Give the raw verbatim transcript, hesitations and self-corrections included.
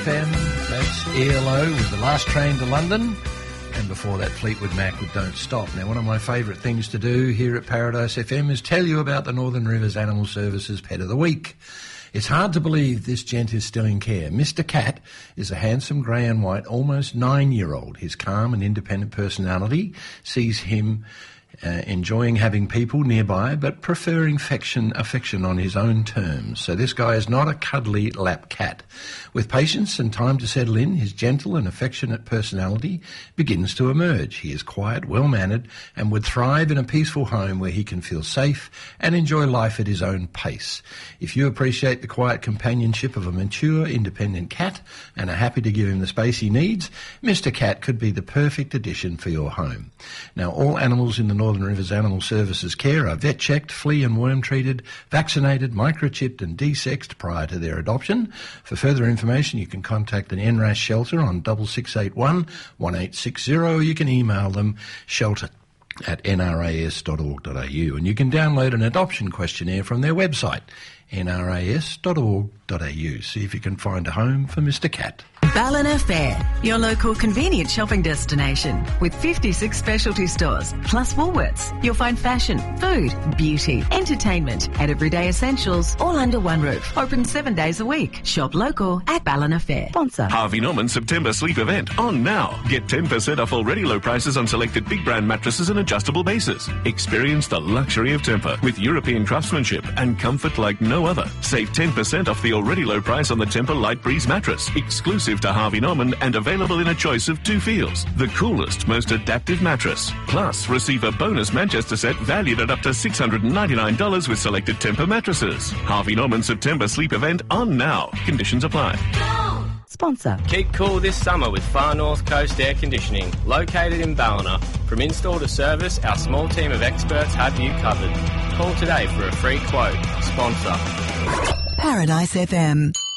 M. That's E L O with The Last Train to London. And before that, Fleetwood Mac with Don't Stop. Now, one of my favourite things to do here at Paradise F M is tell you about the Northern Rivers Animal Services Pet of the Week. It's hard to believe this gent is still in care. Mister Cat is a handsome grey and white, almost nine-year-old. His calm and independent personality sees him Uh, enjoying having people nearby, but preferring affection, affection on his own terms. So this guy is not a cuddly lap cat. With patience and time to settle in, his gentle and affectionate personality begins to emerge. He is quiet, well-mannered, and would thrive in a peaceful home where he can feel safe and enjoy life at his own pace. If you appreciate the quiet companionship of a mature, independent cat and are happy to give him the space he needs, Mister Cat could be the perfect addition for your home. Now, all animals in the Northern Rivers Animal Services care are vet-checked, flea and worm-treated, vaccinated, microchipped and desexed prior to their adoption. For further information, you can contact an N R A S shelter on six six eight one, one eight six zero, or you can email them shelter at n r a s dot org dot a u, and you can download an adoption questionnaire from their website, n r a s dot org dot a u. See if you can find a home for Mister Cat. Ballina Fair, your local convenient shopping destination with fifty-six specialty stores, plus Woolworths. You'll find fashion, food, beauty, entertainment and everyday essentials all under one roof. Open seven days a week. Shop local at Ballina Fair. Sponsor. Harvey Norman September Sleep Event on now. Get ten percent off already low prices on selected big brand mattresses and adjustable bases. Experience the luxury of Tempur with European craftsmanship and comfort like no other. Save ten percent off the already low price on the Tempur Light Breeze mattress, exclusive to Harvey Norman and available in a choice of two feels. The coolest, most adaptive mattress. Plus, receive a bonus Manchester set valued at up to six hundred ninety-nine dollars with selected Tempur mattresses. Harvey Norman September Sleep Event on now. Conditions apply. Sponsor. Keep cool this summer with Far North Coast Air Conditioning, located in Ballina. From install to service, our small team of experts have you covered. Call today for a free quote. Sponsor. Paradise F M.